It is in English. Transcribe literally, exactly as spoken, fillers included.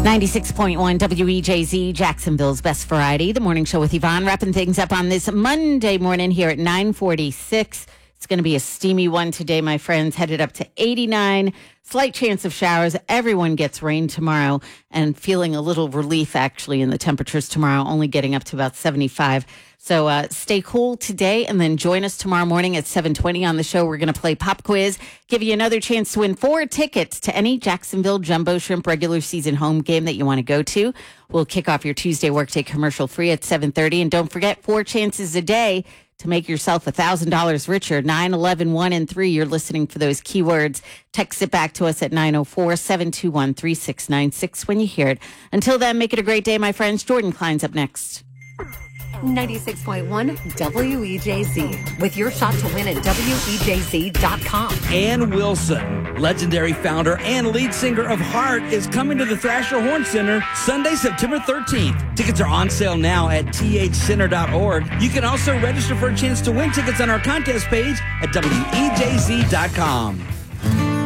ninety-six point one W E J Z, Jacksonville's Best Variety. The morning show with Yvonne, wrapping things up on this Monday morning here at nine forty-six. It's going to be a steamy one today, my friends. Headed up to eighty-nine. Slight chance of showers. Everyone gets rain tomorrow, and feeling a little relief, actually, in the temperatures tomorrow, only getting up to about seventy-five. So uh, stay cool today, and then join us tomorrow morning at seven twenty on the show. We're going to play Pop Quiz, give you another chance to win four tickets to any Jacksonville Jumbo Shrimp regular season home game that you want to go to. We'll kick off your Tuesday workday commercial free at seven thirty. And don't forget, four chances a day to make yourself one thousand dollars richer. nine, eleven, one, and three. You're listening for those keywords. Text it back to us at nine oh four, seven two one, three six nine six when you hear it. Until then, make it a great day, my friends. Jordan Klein's up next. ninety-six point one W E J Z with your shot to win at W E J Z dot com. Ann Wilson, legendary founder and lead singer of Heart, is coming to the Thrasher Horn Center Sunday, September thirteenth. Tickets are on sale now at T H center dot org. You can also register for a chance to win tickets on our contest page at W E J Z dot com.